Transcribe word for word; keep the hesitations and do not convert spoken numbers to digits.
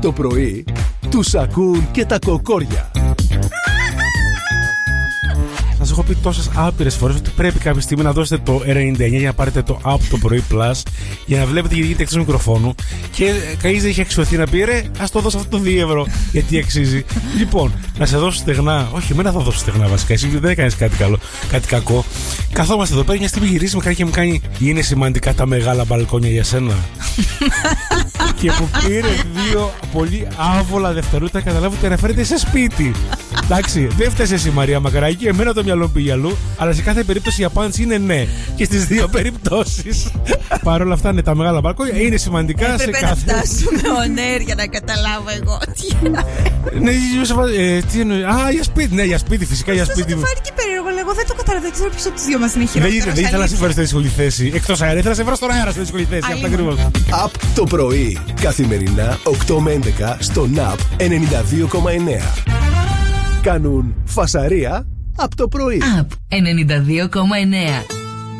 το πρωί τους ακούν και τα κοκόρια. Σας έχω πει τόσες άπειρες φορές ότι πρέπει κάποια στιγμή να δώσετε το ενενήντα εννιά για να πάρετε το App το πρωί Plus για να βλέπετε γιατί γίνεται εκτός μικροφόνου. Και κανείς δεν είχε αξιωθεί να πει ρε, ας το δώσω αυτό το δύο ευρώ γιατί αξίζει. Λοιπόν, να σε δώσω στεγνά. Όχι, εμένα θα δώσω στεγνά βασικά. Εσύ δεν έκανες κάτι καλό, κάτι κακό. Καθόμαστε εδώ πέρα μια στιγμή γυρίζει με κάτι και μου κάνει είναι σημαντικά τα μεγάλα μπαλκόνια για σένα. Και που πήρε δύο πολύ άβολα δευτερόλεπτα να καταλάβω ότι αναφέρεται σε σπίτι. Εντάξει, δεν φταίει εσύ Μαρία Μακαράκη, εμένα το μυαλό πήγε αλλού, αλλά σε κάθε περίπτωση η απάντηση είναι ναι. Και στις δύο περιπτώσεις. Παρ' όλα αυτά είναι τα μεγάλα μπαλκόνια, είναι σημαντικά σε Έπρεπε κάθε. να φτάσουμε on air για να καταλάβω εγώ. Ναι, ε, τι εννοεί. Α, για σπίτι, ναι, για σπίτι, φυσικά για σπίτι. Αυτό φάνηκε περίεργο, αλλά εγώ δεν το κατάλαβα. Δεν ξέρω ποιος από τους δύο μας είναι χειρότερος. Δεν ήθελα να σε φέρω στη δύσκολη θέση. Εκτός αέρα, ήθελα να σε βρω στον αέρα στη δύσκολη θέση. Αυτό ακριβώς. App το πρωί. Καθημερινά οκτώ με έντεκα στο App ενενήντα δύο κόμμα εννέα. Κάνουν φασαρία από το πρωί. App ενενήντα δύο κόμμα εννέα.